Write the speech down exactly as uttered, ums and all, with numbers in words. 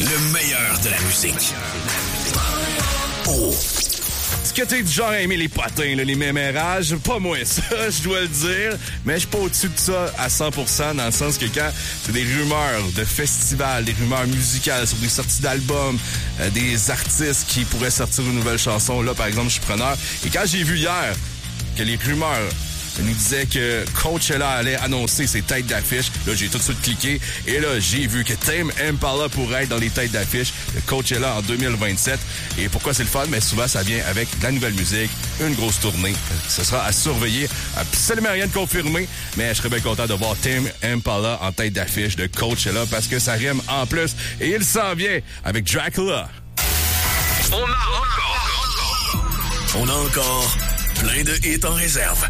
Le meilleur de la musique. Oh. Est-ce que t'es du genre à aimer les potins, là, les mémérages? Pas moi, ça, je dois le dire. Mais je suis pas au-dessus de ça à cent pour cent, dans le sens que quand c'est des rumeurs de festivals, des rumeurs musicales sur des sorties d'albums, euh, des artistes qui pourraient sortir une nouvelle chanson, là, par exemple, je suis preneur. Et quand j'ai vu hier que les rumeurs nous disaient que Coachella allait annoncer ses têtes d'affiche, là, j'ai tout de suite cliqué. Et là, j'ai vu que Tame Impala pourrait être dans les têtes d'affiche de Coachella en deux mille vingt-sept. Et pourquoi c'est le fun? Mais souvent, ça vient avec de la nouvelle musique, une grosse tournée. Ce sera à surveiller. Absolument rien de confirmé, mais je serais bien content de voir Tame Impala en tête d'affiche de Coachella parce que ça rime en plus. Et il s'en vient avec Dracula. On a encore... On a encore plein de hits en réserve.